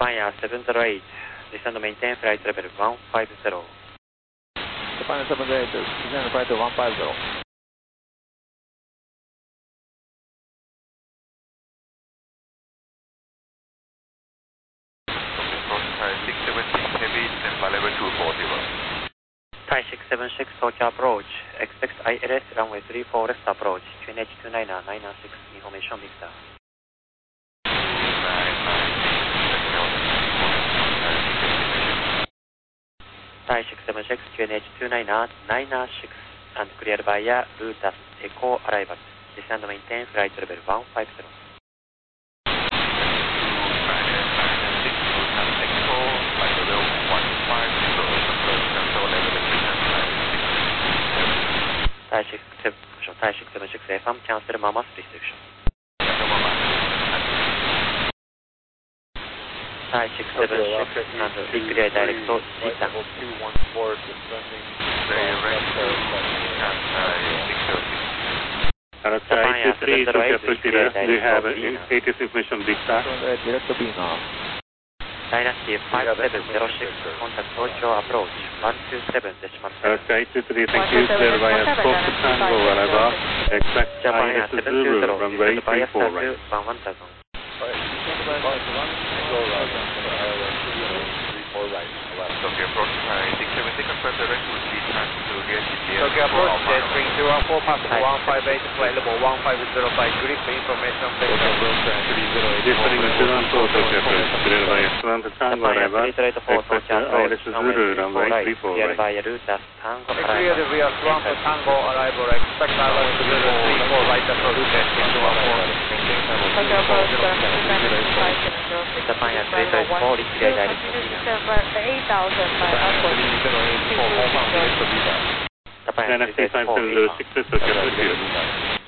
Japan 708, descend maintain flight level 150. Japan 708, descend flight 150. Thai 676 heavy, stand by level 240. Thai 676 Tokyo approach, expect ILS runway 34 left approach, QNH 29er 996, information Victor. Thai 676 QNH 29er 996 and cleared via Lutas Echo arrival, descend maintain flight level 150. Thai 676 FM, cancel Mamas restriction. Thai 676 and declare direct to Jisan. Thai 83, Tokyo Procedure, we have ATC information big star. Direct to B now. Dynasty 5706, contact Tokyo approach, 127.7. Thai 83, thank you, clear via Fox Tango, arrival, expect Japan IS Zulu, runway 34 right. 1000. Tokyo approach Thai 676, confirm direct to Jisan to get GPS. Tokyo approach, jet 304, passing 158, flight level 150 by grid for information. Tokyo approach 308. Descending to 214, Tokyo approach, clear via Slant Tango, arrival, expect IS Zulu, runway 34 Cleared right. via Lutas Tango Cleared arrival. via Slant Tango arrival, expect ILS 34 right approach, jet 314. Tokyo approach, descend 570. Japan 334, declare direct to Jisan. 8,000 by Aqua. Japan Dynasty 576, Tokyo Procedure.